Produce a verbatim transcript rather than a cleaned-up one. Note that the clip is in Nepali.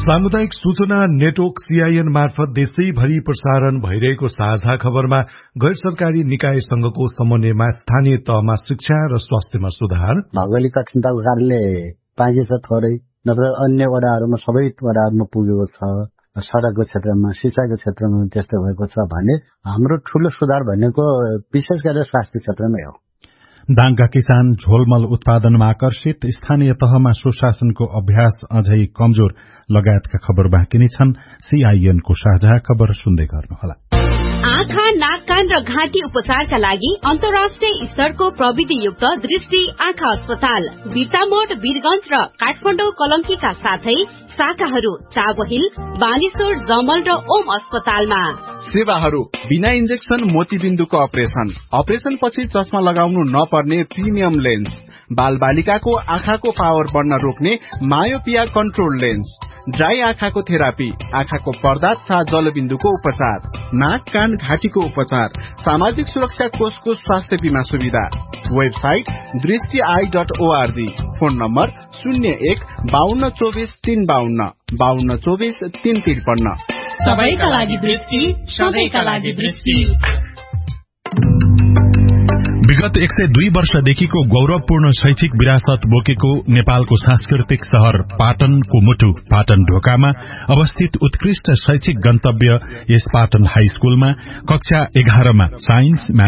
सामुदायिक सूचना नेटवर्क सीआईएन मार्फत देशैभरि प्रसारण भइरहेको साझा खबरमा गैर सरकारी निकाय संघको समन्वयमा स्थानीय तहमा शिक्षा र स्वास्थ्यमा सुधार, भौगोलिक कठिनताको कारणले पाइन्छ छ थोरै, नत्र अन्य वडाहरूमा सबै वडाहरूमा पुगेको छ। सडकको क्षेत्रमा, सिंचाइको क्षेत्रमा त्यस्तो भएको छ भने हाम्रो ठूलो सुधार भनेको विशेष गरेर स्वास्थ्य क्षेत्रमै हो। दाङका किसान झोलमल उत्पादनमा आकर्षित, स्थानीय तहमा सुशासनको अभ्यास अझै कमजोर लगायतका खबर बाँकी नै छन्। सीआईएनको साझा खबर सुन्दै गर्नुहोला। आँखा, नाक, कान र घाँटी उपचारका लागि अन्तर्राष्ट्रिय स्तरको प्रविधियुक्त दृष्टि आँखा अस्पताल बिर्तामोड, वीरगंज र काठमाडौँ कलंकीका साथै शाखाहरू चाबहिल, बानेश्वर, जमल र ओम अस्पतालमा। सेवाहरू बिना इन्जेक्सन मोतीबिन्दुको अपरेसन, अपरेसन पछि चस्मा लगाउनु नपर्ने प्रिमियम लेन्स, बाल बालिकाको आँखाको पावर बढ्न रोक्ने मायोपिया कन्ट्रोल लेन्स, ड्राई आँखाको थेरापी, आँखाको पर्दा तथा जलबिन्दुको उपचार, नाक, कान, घाँटीको उपचार, सामाजिक सुरक्षा कोषको स्वास्थ्य बीमा सुविधा। वेबसाइट दृष्टि I dot ORG. Phone number शून्य एक बाहन्न चौबिस तीन बाहन्न बाहन्न चौबिस तीन त्रिपन्न। सबैका लागि दृष्टि, सबैका लागि दृष्टि। विगत एक सय दुई वर्षदेखिको गौरवपूर्ण शैक्षिक विरासत बोकेको नेपालको सांस्कृतिक शहर पाटनको मुटु पाटन ढोकामा अवस्थित उत्कृष्ट शैक्षिक गन्तव्य यस पाटन हाई स्कूलमा कक्षा एघारमा साइन्स